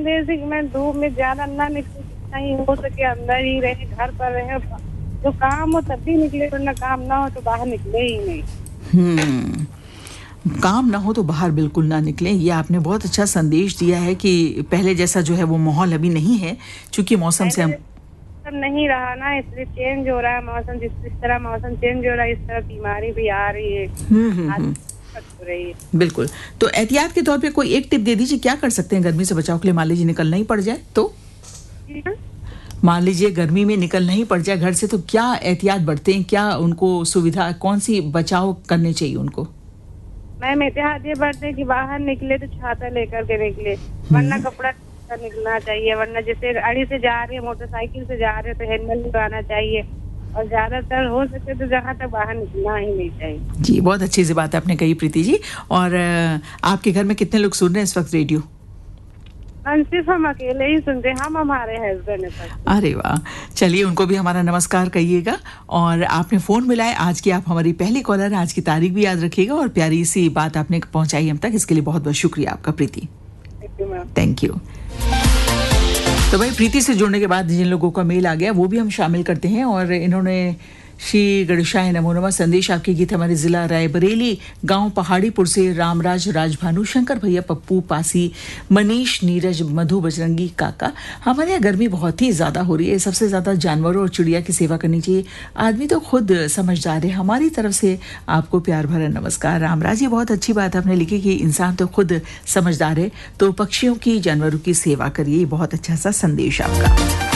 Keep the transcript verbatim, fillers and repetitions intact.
संदेश है कि मैं धूप में ज्यादा ना निकले, नहीं हो सके अंदर ही रहे, घर पर रहे, जो काम हो तब भी निकले, वरना काम ना हो तो बाहर निकले ही नहीं। हम्म काम ना हो तो बाहर बिल्कुल ना निकलें। ये आपने बहुत अच्छा संदेश दिया है कि पहले जैसा जो है वो माहौल अभी नहीं है, क्योंकि मौसम से हम सब नहीं रहा ना, इसलिए चेंज हो रहा है मौसम, जिस जिस तरह मौसम चेंज हो रहा है इस तरह बीमारी भी आ रही है, हो रही है। बिल्कुल। तो एहतियात के तौर पे कोई एक टिप दे दीजिए, क्या कर सकते हैं गर्मी से बचाव के लिए? मान लीजिए निकलना ही पड़ जाए तो, मान लीजिए गर्मी में निकलना ही पड़ जाए घर से, तो क्या एहतियात बरतें, क्या उनको सुविधा, कौन सी बचाव करने चाहिए उनको? मैम एहतियात ये बरते कि बाहर निकले तो छाता लेकर के निकले, वरना कपड़ा निकलना चाहिए, वरना जैसे गाड़ी से जा रहे हैं, मोटरसाइकिल से जा रहे हैं तो हेलमेट लगाना चाहिए, और ज्यादातर हो सके तो जहाँ तक बाहर निकलना ही नहीं चाहिए। जी, बहुत अच्छी सी बात आपने कही प्रीति जी। और आपके घर में कितने लोग सुन रहे हैं इस वक्त रेडियो? हम सिर्फ हम अकेले ही सुनते हैं, हम हमारे हस्बैंड है। अरे वाह, चलिए उनको भी हमारा नमस्कार कहिएगा। और आपने फोन मिलाए, आज की आप हमारी पहली कॉलर, आज की तारीख भी याद रखिएगा, और प्यारी सी बात आपने पहुंचाई हम तक, इसके लिए बहुत बहुत शुक्रिया आपका प्रीति। Thank you. तो भाई प्रीति से जुड़ने के बाद जिन लोगों का मेल आ गया वो भी हम शामिल करते हैं। और इन्होंने श्री गणेशाय नमो नमः संदेश आपके गीत हमारे जिला रायबरेली गांव पहाड़ीपुर से रामराज, राजभानु, शंकर भैया, पप्पू, पासी, मनीष, नीरज, मधु, बजरंगी काका। हमारे यहाँ गर्मी बहुत ही ज्यादा हो रही है, सबसे ज्यादा जानवरों और चिड़िया की सेवा करनी चाहिए, आदमी तो खुद समझदार है। हमारी तरफ से आपको प्यार भरा नमस्कार। रामराज, ये बहुत अच्छी बात आपने लिखी कि इंसान तो खुद समझदार है, तो पक्षियों की, जानवरों की सेवा करिए। बहुत अच्छा सा संदेश आपका।